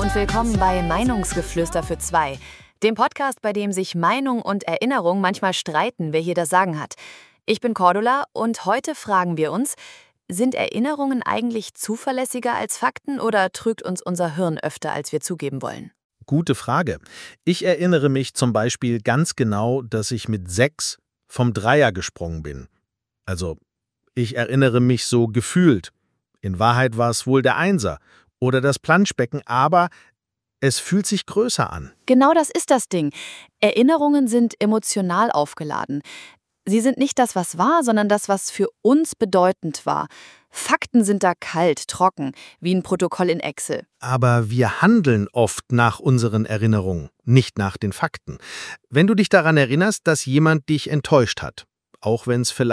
und willkommen bei Meinungsgeflüster für zwei, dem Podcast, bei dem sich Meinung und Erinnerung manchmal streiten, wer hier das Sagen hat. Ich bin Cordula und heute fragen wir uns, sind Erinnerungen eigentlich zuverlässiger als Fakten oder trügt uns unser Hirn öfter, als wir zugeben wollen? Gute Frage. Ich erinnere mich zum Beispiel ganz genau, dass ich mit 6 vom Dreier gesprungen bin. Also, ich erinnere mich so gefühlt. In Wahrheit war es wohl der Einser oder das Planschbecken, aber es fühlt sich größer an. Genau das ist das Ding. Erinnerungen sind emotional aufgeladen. Sie sind nicht das, was war, sondern das, was für uns bedeutend war. Fakten sind da kalt, trocken, wie ein Protokoll in Excel. Aber wir handeln oft nach unseren Erinnerungen, nicht nach den Fakten. Wenn du dich daran erinnerst, dass jemand dich enttäuscht hat, auch wenn es vielleicht